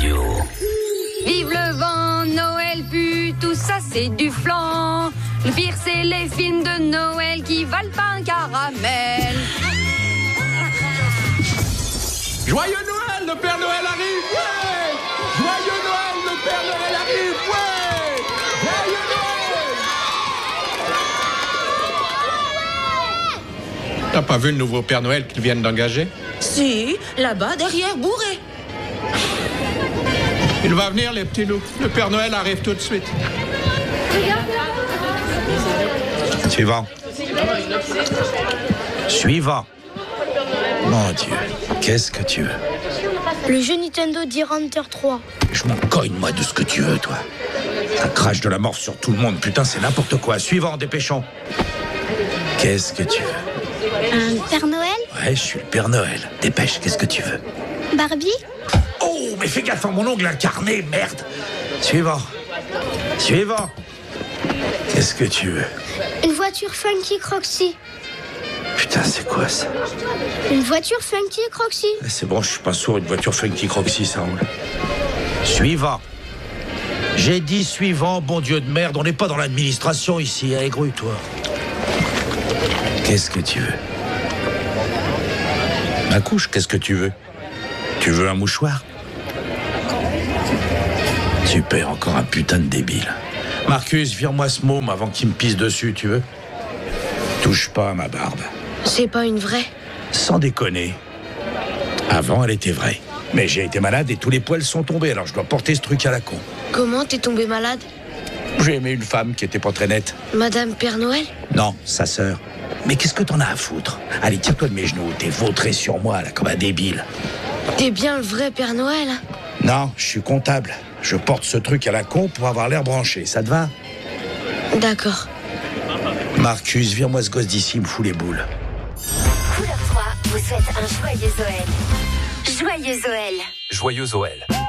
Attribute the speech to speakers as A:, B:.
A: radio.
B: Vive le vent, Noël pue, tout ça c'est du flan. Le pire c'est les films de Noël qui valent pas un caramel.
C: Joyeux Noël, le Père Noël arrive, ouais! Joyeux Noël, le Père Noël arrive, ouais! Joyeux Noël! T'as pas vu le nouveau Père Noël qu'ils viennent d'engager?
D: Si, là-bas, derrière, bourré.
C: Il va venir, les petits loups. Le Père Noël arrive tout de suite.
E: Suivant. Suivant. Mon Dieu, qu'est-ce que tu veux?
F: Le jeu Nintendo Deer Hunter 3.
E: Je m'en cogne, moi, de ce que tu veux, toi. Ça crache de la morve sur tout le monde. Putain, c'est n'importe quoi. Suivant, dépêchons. Qu'est-ce que tu veux?
F: Un Père Noël?
E: Ouais, je suis le Père Noël. Dépêche, qu'est-ce que tu veux?
F: Barbie?
E: Oh, mais fais gaffe à mon ongle incarné, merde. Suivant. Suivant. Qu'est-ce que tu veux?
F: Une voiture Funky Croxy.
E: Putain, c'est quoi ça?
F: Une voiture Funky Croxy.
E: C'est bon, je suis pas sourd, une voiture Funky Croxy, ça roule. Suivant. J'ai dit suivant, bon Dieu de merde, on n'est pas dans l'administration ici, aigru-toi. Qu'est-ce que tu veux? Ma couche, qu'est-ce que tu veux? Tu veux un mouchoir? Super, encore un putain de débile. Marcus, vire-moi ce môme avant qu'il me pisse dessus, tu veux? Touche pas à ma barbe.
F: C'est pas une vraie.
E: Sans déconner. Avant, elle était vraie. Mais j'ai été malade et tous les poils sont tombés, alors je dois porter ce truc à la con.
F: Comment t'es tombé malade?
E: J'ai aimé une femme qui était pas très nette.
F: Madame Père Noël?
E: Non, sa sœur. Mais qu'est-ce que t'en as à foutre? Allez, tire-toi de mes genoux, t'es vautré sur moi, là, comme un débile.
F: T'es bien le vrai Père Noël?
E: Non, je suis comptable. Je porte ce truc à la con pour avoir l'air branché, ça te va?
F: D'accord.
E: Marcus, vire-moi ce gosse d'ici, il me fout les boules.
G: Couleur 3 vous souhaite un joyeux Noël. Joyeux Noël.
A: Joyeux Noël.